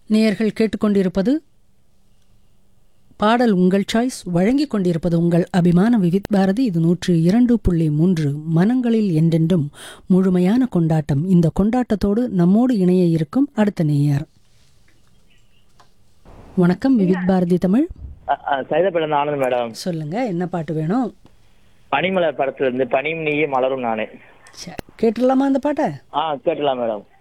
நேயர்கள் கேட்டுக்கொண்டிருப்பது பாடல் உங்கள் சாய்ஸ். வழங்கிக் கொண்டிருப்பது உங்கள் அபிமான விவித் பாரதி. இது 102.3 மனங்களில் என்றென்றும் முழுமையான கொண்டாட்டம். இந்த கொண்டாட்டத்தோடு நம்மோடு இணைய இருக்கும் அடுத்த நேயர். வணக்கம், விவித் பாரதி தமிழ். சைதாப்பேட்டை ஆனந்த் மேடம். சொல்லுங்க, என்ன பாட்டு வேணும்? பனிமலர் படத்துல இருந்து பனியும் நீயே மலரும் நானே. கேட்டுடலாமா அந்த பாட்டை? கேட்டலாம் மேடம்.